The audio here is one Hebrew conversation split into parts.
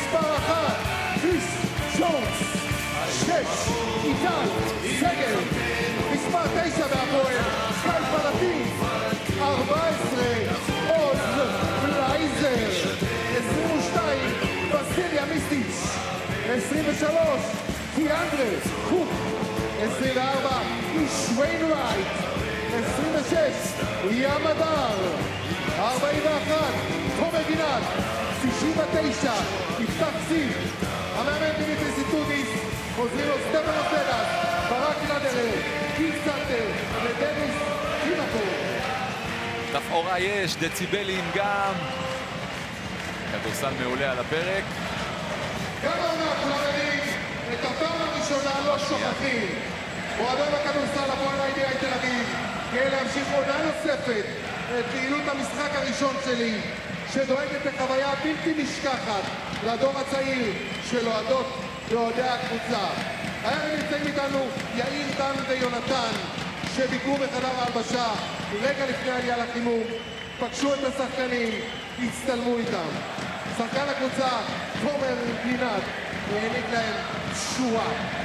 מספר 1, ריס ג'ונס. 6, איתי סגל. מספר 9 בהפועל, סקאי פלטין. 14, עוז בלייזר. 22, בסיליה מיסטיץ'. 23, קיאנדרה קוק. 24, איש ויינרייט. 26, ים הדר. 41, תומר גינת. 69, יפתח ציב. המאמן דימיטריס איטודיס. חוזרים לו סטפנוס דדס, ברק נדלר, גיל סנטר ודניס קימקו. תפאורה יש, דציבלים גם. כדורסל מעולה על הפרק. גם העונה כולם יודעים, את הפעם הראשונה לא שוכחים. מועדון הכדורסל הפועל האידיאל תל אביב גאה להמשיך עונה נוספת את פעילות המשחק הראשון שלי, שדואגת לחוויה בלתי נשכחת לדור הצעיר של אוהדות ואוהדי הקבוצה. היום נמצאים איתנו יאיר, דן ויונתן, שביקרו בחדר ההלבשה רגע לפני העלייה לחימום, פגשו את השחקנים, הצטלמו איתם. שחקן הקבוצה, תומר גינת, העניק להם שורה.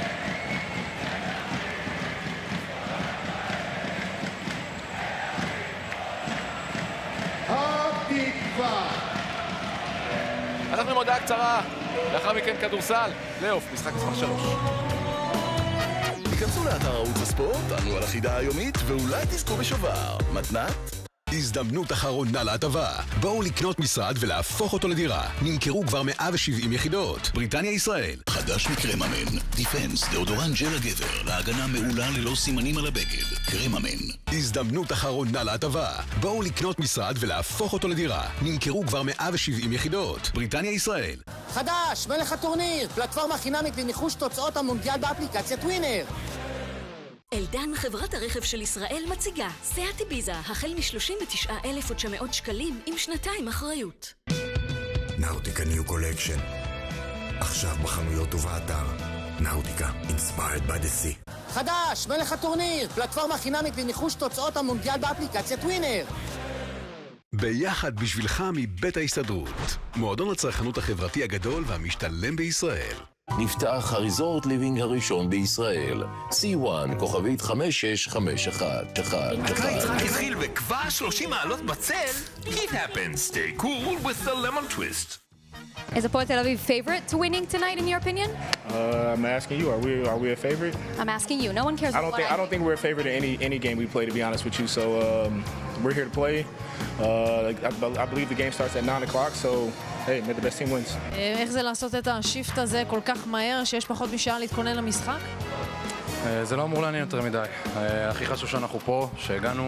התקווה. אנחנו עם הודעה קצרה, לאחר מכן כדורסל, פלייאוף, משחק מספר 3. היכנסו לאתר ערוץ הספורט, ענו על החידה היומית, ואולי תזכו בשובר. מתנת? הזדמנות אחרונה להטבה. בואו לקנות משרד ולהפוך אותו לדירה. נמכרו כבר 170 יחידות. בריטניה ישראל. חדש מקרממן. דיפנס, דאודורנט ג'ל הגבר. להגנה מעולה ללא סימנים על הבגד. קרממן. הזדמנות אחרונה להטבה. בואו לקנות משרד ולהפוך אותו לדירה. נמכרו כבר 170 יחידות. בריטניה ישראל. חדש, מלך הטורניר. פלטפורמה חינמית לניחוש תוצאות המונדיאל באפליקציית ווינר. אלדן, חברת הרכב של ישראל, מציגה סיאט איביזה החל מ-39,900 שקלים עם 2 אחריות. נאוטיקה ניו קולקשן, עכשיו בחנויות ובאתר. נאוטיקה, inspired by the sea. חדש, מלך הטורניר. פלטפורמה חינמית לניחוש תוצאות המונדיאל באפליקציית ווינר. ביחד בשבילך מבית ההסתדרות, מועדון הצרכנות החברתי הגדול והמשתלם בישראל. נפתח הריזורט ליבינג הראשון בישראל. C1 כוכבית 5651. הקיץ רק התחיל וכבר 30 מעלות בצל? It happens. Stay cool with the lemon twist. Is Hapoel Tel Aviv favorite to winning tonight, in your opinion? I'm asking you. Are we a favorite? I'm asking you. No one cares. I don't think we're a favorite in any game we play, to be honest with you. So we're here to play. I believe the game starts at 9 o'clock. So hey, may the best team wins. איך זה לעשות את השיפט הזה כל כך מהר, שיש פחות משעה להתכונן למשחק? זה לא אמור לעניין יותר מדי. הכי חשוב שאנחנו פה, שהגענו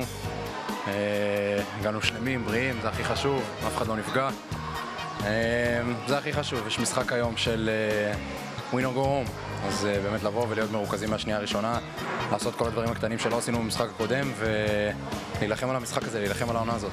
שלמים, בריאים, זה הכי חשוב, אף אחד לא נפגע. זה הכי חשוב, יש משחק היום של win or go home, אז באמת לבוא ולהיות מרוכזים מהשנייה הראשונה, לעשות כל הדברים הקטנים שלא עשינו במשחק הקודם ולהילחם על המשחק הזה, להילחם על העונה הזאת.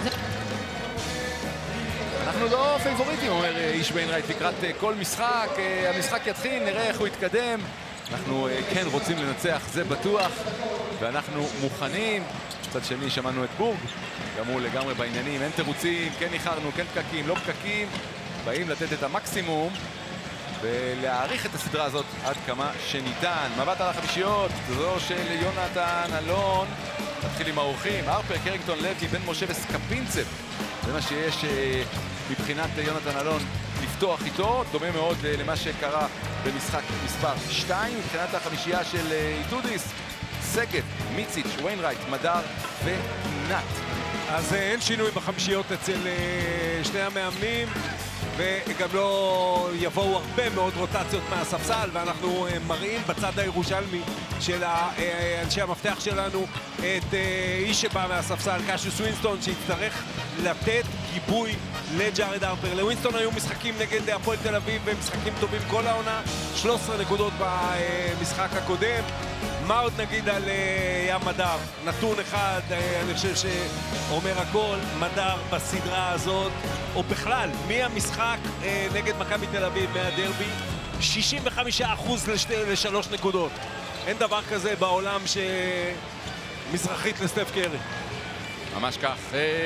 אנחנו לא פייבוריטים, אומר איש ויינרייט, לקראת כל משחק, המשחק יתחיל, נראה איך הוא יתקדם. אנחנו כן רוצים לנצח, זה בטוח, ואנחנו מוכנים. מצד שני שמענו את בורג, גם הוא לגמרי בעניינים, אין תירוצים, כן איחרנו, כן פקקים, לא פקקים, באים לתת את המקסימום ולהעריך את הסדרה הזאת עד כמה שניתן. מבט על החמישיות, זו של יונתן אלון. נתחיל עם האורחים, הרפר, קרינגטון, לוי, בן משה וסקפינצב. זה מה שיש מבחינת יונתן אלון לפתוח איתו, דומה מאוד למה שקרה במשחק מספר 2. מבחינת החמישייה של איטודיס, סגת, מיציץ', ויינרייט, מדר ונת. אז אין שינוי בחמישיות אצל שני המאמנים, וגם לא יבואו הרבה מאוד רוטציות מהספסל, ואנחנו מראים בצד הירושלמי של אנשי המפתח שלנו את איש שבא מהספסל, קשוס ווינסטון, שיצטרך לתת גיבוי לג'ארד הרפר. לווינסטון היו משחקים נגד הפועל תל אביב ומשחקים טובים כל העונה, 13 נקודות במשחק הקודם. מה עוד נגיד על ים מדר? נתון אחד, אני חושב שאומר הכל, מדר בסדרה הזאת, או בכלל, מהמשחק נגד מכבי תל אביב, מהדרבי, 65% ל3 נקודות. אין דבר כזה בעולם שמזרחית לסטף קרי. ממש כך.